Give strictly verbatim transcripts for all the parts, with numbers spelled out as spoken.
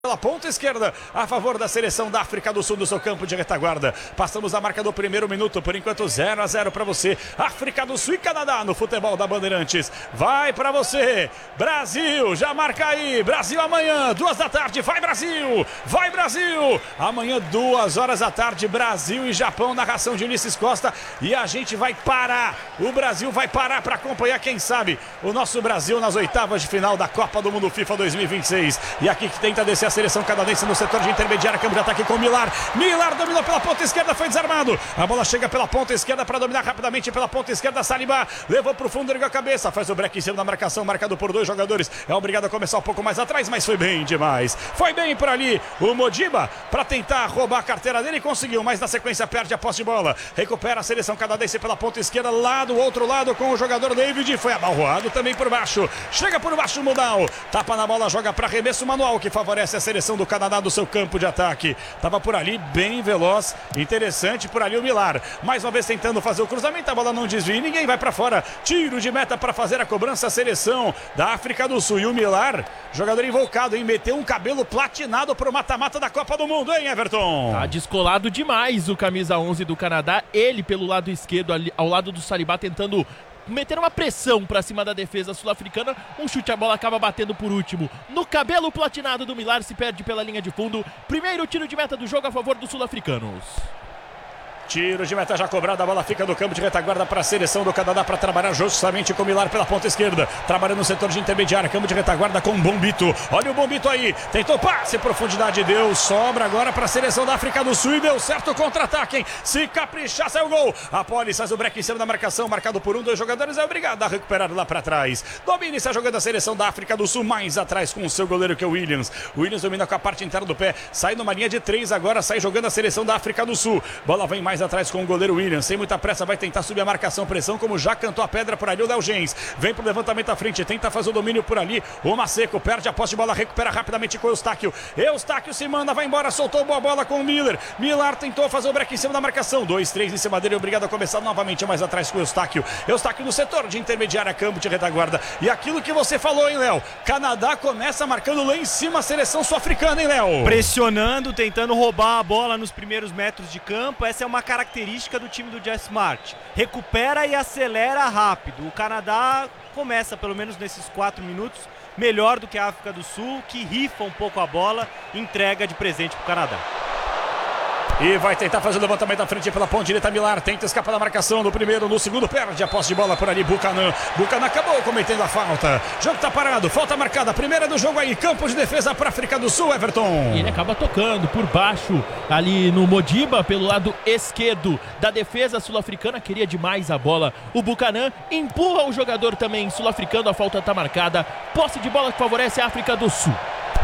Pela ponta esquerda, a favor da seleção da África do Sul do seu campo de retaguarda. Passamos a marca do primeiro minuto, por enquanto zero a zero para você. África do Sul e Canadá no futebol da Bandeirantes. Vai para você, Brasil, já marca aí. Brasil amanhã, duas da tarde, vai Brasil, vai Brasil. Amanhã, duas horas da tarde, Brasil e Japão, narração de Ulisses Costa. E a gente vai parar, o Brasil vai parar para acompanhar, quem sabe, o nosso Brasil nas oitavas de final da Copa do Mundo FIFA dois mil e vinte e seis. E aqui que tenta descer a seleção canadense no setor de intermediária, câmbio de ataque com Millar. Millar dominou pela ponta esquerda, foi desarmado. A bola chega pela ponta esquerda para dominar rapidamente pela ponta esquerda. Saliba levou para o fundo, ergueu a cabeça, faz o break em cima da marcação, marcado por dois jogadores. É obrigado a começar um pouco mais atrás, mas foi bem demais. Foi bem por ali o Modiba para tentar roubar a carteira dele e conseguiu, mas na sequência perde a posse de bola. Recupera a seleção canadense pela ponta esquerda, lá do outro lado com o jogador David. Foi abalroado também por baixo. Chega por baixo, Mudal. Tapa na bola, joga para arremesso manual que favorece a seleção do Canadá do seu campo de ataque. Tava por ali bem veloz, interessante por ali o Millar. Mais uma vez tentando fazer o cruzamento, a bola não desvia, ninguém vai para fora. Tiro de meta para fazer a cobrança, a seleção da África do Sul. E o Millar, jogador invocado, hein? Meteu um cabelo platinado pro mata-mata da Copa do Mundo, hein, Everton? Tá descolado demais o camisa onze do Canadá. Ele pelo lado esquerdo, ali, ao lado do Saliba, tentando meter uma pressão pra cima da defesa sul-africana. Um chute, a bola acaba batendo por último no cabelo platinado do Millar, se perde pela linha de fundo. Primeiro tiro de meta do jogo a favor dos sul-africanos. Tiro de meta já cobrado, a bola fica no campo de retaguarda para a seleção do Canadá para trabalhar justamente com o Millar pela ponta esquerda, trabalhando no setor de intermediária, campo de retaguarda com o Bombito. Olha o Bombito aí, tentou passe, profundidade, deu, sobra agora para a seleção da África do Sul e deu certo o contra-ataque, hein? Se caprichar, sai o gol. A Poli faz o break em cima da marcação, marcado por um, dois jogadores, é obrigado a recuperar lá para trás. Domina e está jogando a seleção da África do Sul mais atrás com o seu goleiro que é o Williams. O Williams domina com a parte interna do pé, sai numa linha de três agora, sai jogando a seleção da África do Sul. Bola vem mais atrás com o goleiro Williams, sem muita pressa, vai tentar subir a marcação, pressão, como já cantou a pedra por ali o Léo Gens. Vem pro levantamento à frente, tenta fazer o domínio por ali. O Maceco perde a posse de bola, recupera rapidamente com o Eustáquio. Eustáquio se manda, vai embora, soltou boa bola com o Miller. Millar tentou fazer o break em cima da marcação. dois, três em cima dele, obrigado a começar novamente mais atrás com o Eustáquio. Eustáquio no setor de intermediária, campo de retaguarda. E aquilo que você falou, hein, Léo? Canadá começa marcando lá em cima a seleção sul-africana, hein, Léo? Pressionando, tentando roubar a bola nos primeiros metros de campo. Essa é uma característica do time do Jeff Smart. Recupera e acelera rápido. O Canadá começa, pelo menos nesses quatro minutos, melhor do que a África do Sul, que rifa um pouco a bola e entrega de presente para o Canadá. E vai tentar fazer o levantamento à frente pela ponta direita. Millar tenta escapar da marcação no primeiro, no segundo perde a posse de bola por ali. Buchanan, Buchanan acabou cometendo a falta. Jogo tá parado, falta marcada, primeira do jogo aí, campo de defesa para a África do Sul, Everton. E ele acaba tocando por baixo ali no Modiba, pelo lado esquerdo da defesa sul-africana, queria demais a bola. O Buchanan empurra o jogador também sul-africano, a falta tá marcada. Posse de bola que favorece a África do Sul.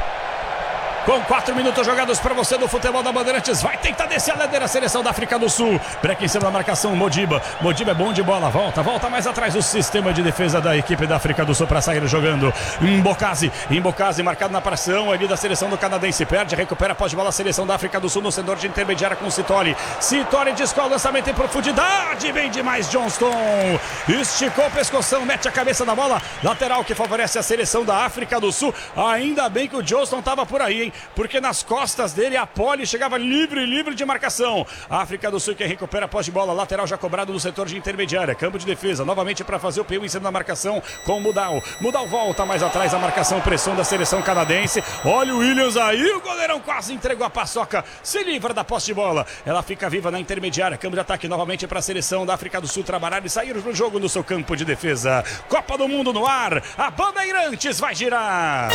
Com quatro minutos jogados para você no futebol da Bandeirantes. Vai tentar descer a ladeira a seleção da África do Sul. Break em cima da marcação, Modiba. Modiba é bom de bola, volta, volta mais atrás o sistema de defesa da equipe da África do Sul para sair jogando. Mbokasi, Mbokasi marcado na pressão ali da seleção do canadense. Perde, recupera após de bola a seleção da África do Sul no setor de intermediária com o Sitoli. Sitoli descola o lançamento em profundidade. Bem demais, Johnston. Esticou o pescoção, mete a cabeça na bola. Lateral que favorece a seleção da África do Sul. Ainda bem que o Johnston estava por aí, hein? Porque nas costas dele a Poli chegava livre, livre de marcação. A África do Sul quem recupera a posse de bola, lateral já cobrado no setor de intermediária, campo de defesa, novamente para fazer o P um em cima da marcação com o Mudal. Mudal volta mais atrás, a marcação, pressão da seleção canadense. Olha o Williams aí, o goleirão quase entregou a paçoca, se livra da posse de bola. Ela fica viva na intermediária, campo de ataque novamente para a seleção da África do Sul trabalhar e sair do jogo no seu campo de defesa. Copa do Mundo no ar, a Bandeirantes vai girar.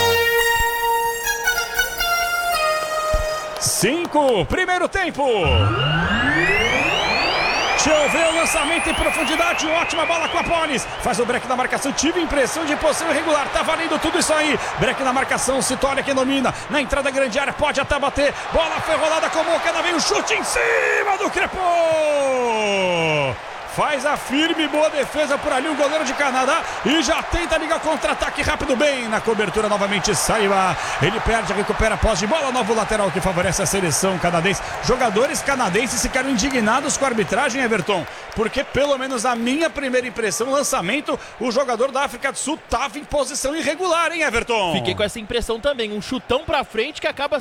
Cinco, primeiro tempo. Choveu o lançamento em profundidade, ótima bola com a Polis. Faz o break na marcação, tive impressão de posição irregular, tá valendo tudo isso aí. Break na marcação, Sitoli que domina. Na entrada grande área, pode até bater. Bola foi rolada com o Mocana, vem o chute em cima do Crepô. faz a firme, boa defesa por ali, o goleiro de Canadá, e já tenta ligar contra-ataque rápido, bem na cobertura novamente, Saiba, ele perde, recupera a posse de bola, novo lateral que favorece a seleção canadense. Jogadores canadenses ficaram indignados com a arbitragem, Everton, porque pelo menos a minha primeira impressão, lançamento, o jogador da África do Sul estava em posição irregular, hein, Everton? Fiquei com essa impressão também, um chutão pra frente que acaba